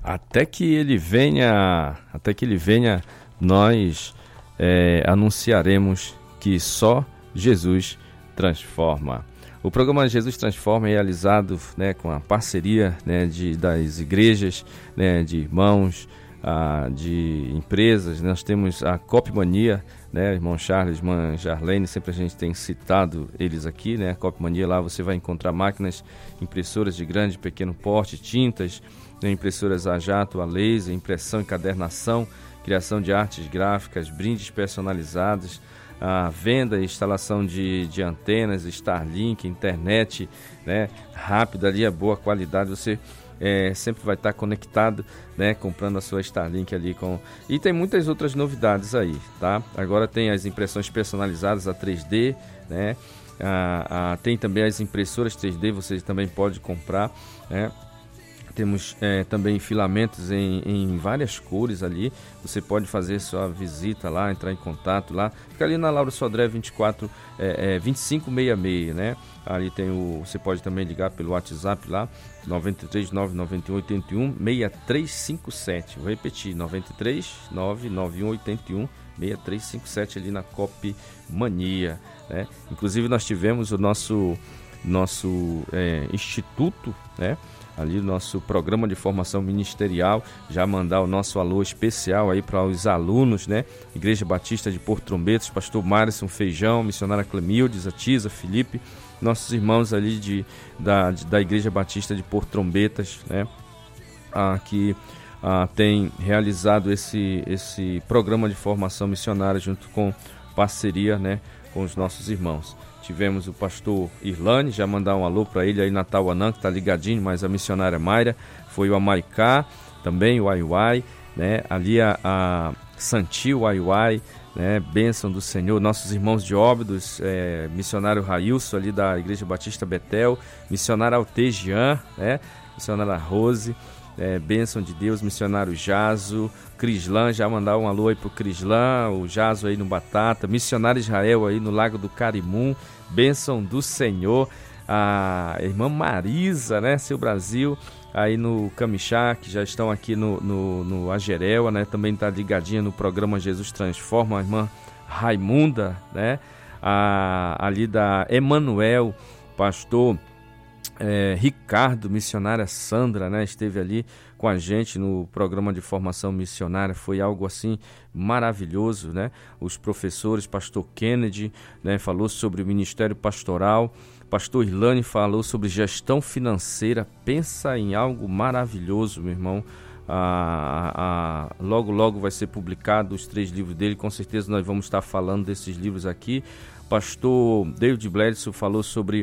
Até que ele venha, nós anunciaremos que só Jesus transforma. O programa Jesus Transforma é realizado, né, com a parceria, né, das igrejas, né, de irmãos, de empresas. Nós temos a Copmania, né, irmão Charles, irmã Jarlene, sempre a gente tem citado eles aqui, né, a Copmania. Lá você vai encontrar máquinas, impressoras de grande e pequeno porte, tintas, né, impressoras a jato, a laser, impressão e encadernação, criação de artes gráficas, brindes personalizados, a venda e instalação de antenas, Starlink, internet, né, rápida ali, a boa qualidade. Você sempre vai estar conectado, né, comprando a sua Starlink ali e tem muitas outras novidades aí, tá? Agora tem as impressões personalizadas a 3D, né? Tem também as impressoras 3D, você também pode comprar, né? Temos também filamentos em várias cores ali. Você pode fazer sua visita lá, entrar em contato lá. Fica ali na Lauro Sodré 2566, né? Ali tem você pode também ligar pelo WhatsApp lá, 93 991 81 6357. Vou repetir, 93 991 81 6357 ali na Copmania, né? Inclusive nós tivemos o nosso instituto, né? Ali o nosso programa de formação ministerial, já mandar o nosso alô especial aí para os alunos, né? Igreja Batista de Porto Trombetas, pastor Márcio Feijão, missionária Clemildes, a Tisa, Felipe, nossos irmãos ali da Igreja Batista de Porto Trombetas, né? Que tem realizado esse programa de formação missionária junto com parceria, né, com os nossos irmãos. Tivemos o pastor Irlane, já mandar um alô para ele aí na Tauanã, que está ligadinho, mas a missionária Mayra, foi o Amaicá, também o Aiuai, né? Ali a Santil Aiuai, né? Bênção do Senhor, nossos irmãos de Óbidos, missionário Railson ali da Igreja Batista Betel, missionário Altegian, né? Missionária Rose, bênção de Deus, missionário Jaso, Crislan, já mandar um alô aí pro Crislan, o Jaso aí no Batata, missionário Israel aí no Lago do Carimum, bênção do Senhor, a irmã Marisa, né, Seu Brasil, aí no Camixá, que já estão aqui no Agerel, né, também tá ligadinha no programa Jesus Transforma, a irmã Raimunda, né, ali da Emanuel, pastor Ricardo, missionária Sandra, né, esteve ali com a gente no programa de formação missionária. Foi algo assim maravilhoso, né? Os professores, pastor Kennedy, né, falou sobre o ministério pastoral, pastor Irlane falou sobre gestão financeira. Pensa em algo maravilhoso, meu irmão. Logo vai ser publicado os 3 livros dele, com certeza nós vamos estar falando desses livros aqui. Pastor David Bledsoe falou sobre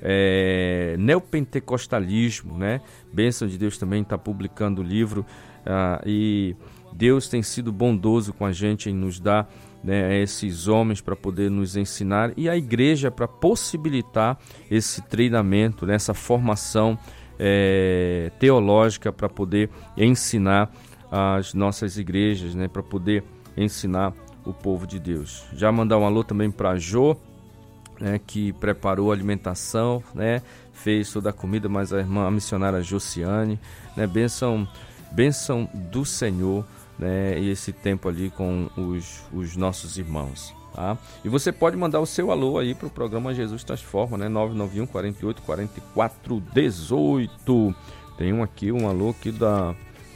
neopentecostalismo, né? Bênção de Deus também está publicando o livro, e Deus tem sido bondoso com a gente em nos dar, né, esses homens para poder nos ensinar, e a igreja para possibilitar esse treinamento, né, essa formação teológica para poder ensinar as nossas igrejas, né, para poder ensinar o povo de Deus. Já mandar um alô também para Jô, né, que preparou a alimentação, né, fez toda a comida, mas a missionária Josiane, né, bênção do Senhor, né, e esse tempo ali com os nossos irmãos, tá? E você pode mandar o seu alô aí para o programa Jesus Transforma, né, 991 48 44 18. Tem um alô aqui da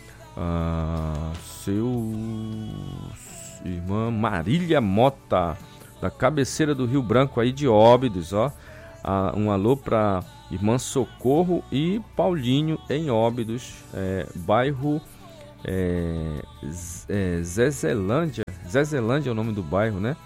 seu irmã Marília Mota, da cabeceira do Rio Branco aí de Óbidos, ó. Um alô para irmã Socorro e Paulinho em Óbidos, bairro Zezélândia é o nome do bairro, né?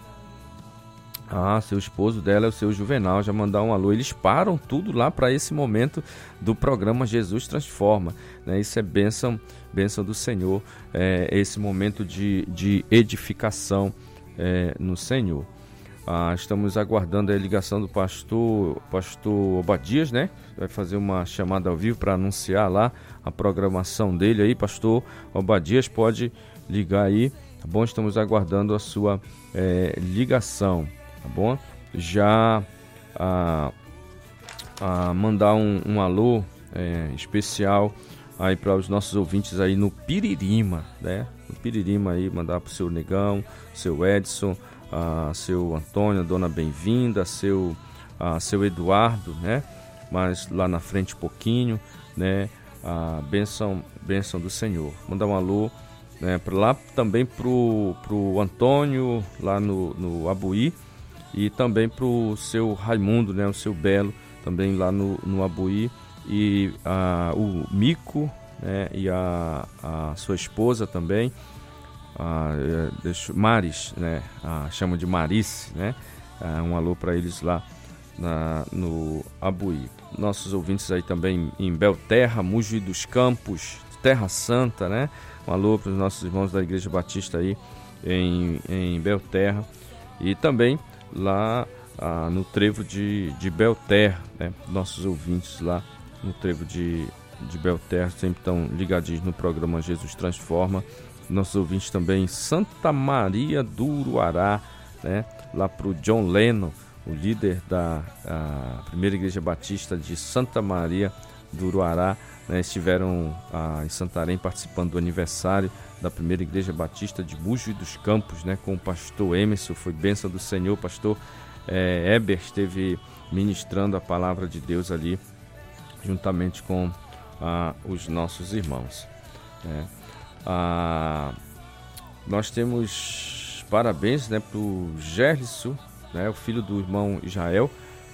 Seu esposo dela é o seu Juvenal, já mandar um alô. Eles param tudo lá para esse momento do programa Jesus Transforma, né? Isso é bênção do Senhor, esse momento de edificação no Senhor. Estamos aguardando a ligação do pastor Obadias, né? Vai fazer uma chamada ao vivo para anunciar lá a programação dele aí. Pastor Obadias, pode ligar aí, tá bom? Estamos aguardando a sua ligação, tá bom? Já mandar um alô especial aí para os nossos ouvintes aí no Piririma, né? No Piririma aí, mandar para o seu Negão, seu Edson, seu Antônio, a Dona Bem-vinda, seu Eduardo, né? Mas lá na frente um pouquinho, né? A bênção do Senhor. Mandar um alô, né, lá também pro Antônio, lá no Abuí, e também pro seu Raimundo, né? O seu Belo, também lá no Abuí, e o Mico, né? E a sua esposa também, Maris, né? Chama de Marice, né? Um alô para eles lá no Abuí. Nossos ouvintes aí também em Belterra, Mogi dos Campos, Terra Santa, né? Um alô para os nossos irmãos da Igreja Batista aí em Belterra, e também lá no trevo de Belterra, né? Nossos ouvintes lá no trevo de Belterra sempre estão ligadinhos no programa Jesus Transforma. Nossos ouvintes também em Santa Maria do Uruará, né? Lá para o John Lennon, o líder da Primeira Igreja Batista de Santa Maria do Uruará, né? Estiveram em Santarém participando do aniversário da Primeira Igreja Batista de Mogi dos Campos, né? Com o pastor Emerson, foi bênção do Senhor. O pastor Eber esteve ministrando a palavra de Deus ali, juntamente com os nossos irmãos, né? Nós temos parabéns, né, para o Gerson, né, o filho do irmão Israel,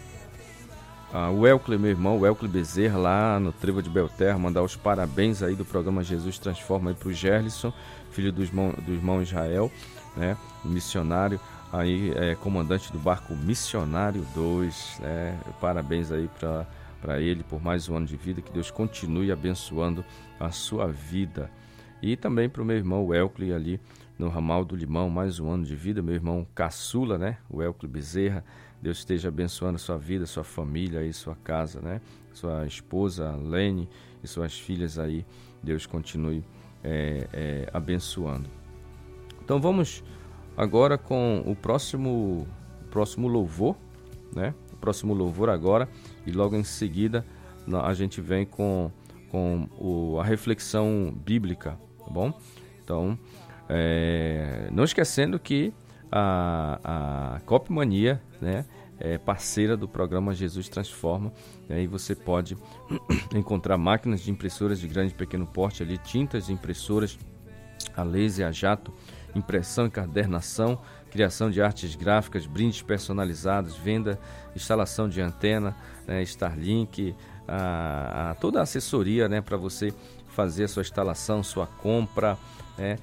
o Elcle, meu irmão, o Elcle Bezerra, lá no Trevo de Belterra, mandar os parabéns aí do programa Jesus Transforma aí para o Gerson, filho do irmão Israel, né, missionário, aí comandante do barco Missionário 2, né, parabéns aí para ele por mais um ano de vida, que Deus continue abençoando a sua vida. E também para o meu irmão, o Elcle, ali no Ramal do Limão, mais um ano de vida, meu irmão caçula, né, o Elcle Bezerra, Deus esteja abençoando a sua vida, sua família aí, sua casa, né, sua esposa, Lene, e suas filhas aí, Deus continue abençoando. Então vamos agora com o próximo louvor, né, o próximo louvor agora, e logo em seguida a gente vem com a reflexão bíblica, tá bom? Então, não esquecendo que a Copmania, né, é parceira do programa Jesus Transforma, e você pode encontrar máquinas de impressoras de grande e pequeno porte ali, tintas de impressoras a laser, a jato, impressão e encadernação, criação de artes gráficas, brindes personalizados, venda, instalação de antena, né, Starlink, toda a assessoria, né, para você fazer a sua instalação, sua compra, né,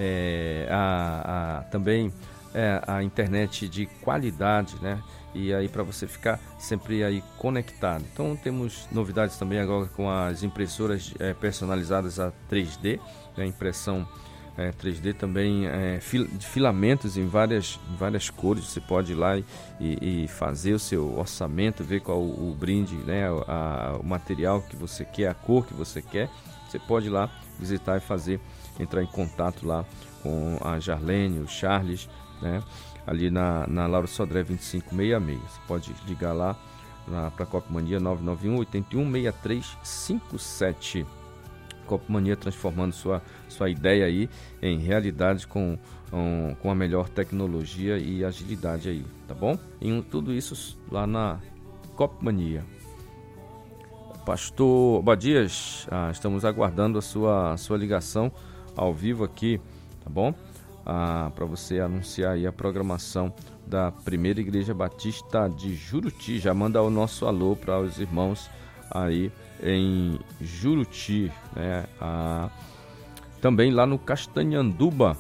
também a internet de qualidade, né, e aí para você ficar sempre aí conectado. Então temos novidades também agora com as impressoras personalizadas a 3D, né, impressão 3D também, de filamentos em várias cores. Você pode ir lá e fazer o seu orçamento, ver qual o brinde, né, o material que você quer, a cor que você quer. Você pode ir lá visitar e entrar em contato lá com a Jarlene, o Charles, né, ali na Lauro Sodré 2566. Você pode ligar lá para a Copmania 991 81 6357. Copmania transformando sua ideia aí em realidade com a melhor tecnologia e agilidade aí, tá bom? E tudo isso lá na Copmania. Pastor Abadias, estamos aguardando a sua ligação ao vivo aqui, tá bom? Para você anunciar aí a programação da Primeira Igreja Batista de Juruti. Já manda o nosso alô para os irmãos aí em Juruti, né? Também lá no Castanhanduba,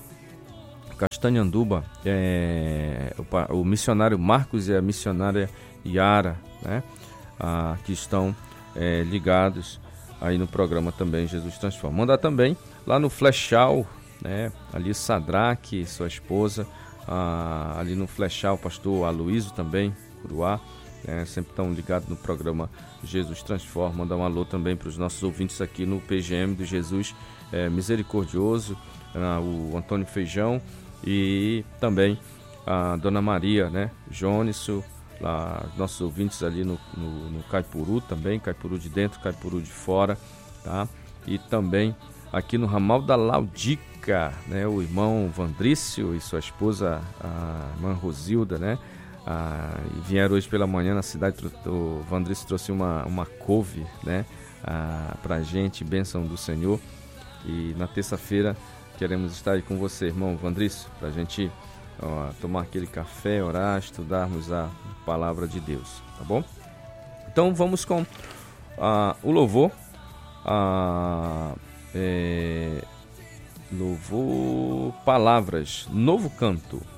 o missionário Marcos e a missionária Yara, né, que estão ligados aí no programa também Jesus Transforma. Mandar também lá no Flechal, né, ali Sadraque, sua esposa, ali no Flechal, o pastor Aloísio também, Curuá, sempre estão ligados no programa Jesus Transforma. Mandar um alô também para os nossos ouvintes aqui no PGM do Jesus Misericordioso, o Antônio Feijão, e também a Dona Maria, né, Jônisso, lá, nossos ouvintes ali no Caipuru também, Caipuru de dentro, Caipuru de fora, tá? e também aqui no ramal da Laudica, né? O irmão Vandrício e sua esposa, a irmã Rosilda, né? E vieram hoje pela manhã na cidade. O Vandrício trouxe uma couve, né? Pra gente, bênção do Senhor. E na terça-feira queremos estar aí com você, irmão Vandrício, pra gente tomar aquele café, orar, estudarmos a palavra de Deus, tá bom? Então vamos com o louvor. Louvor, palavras, novo canto.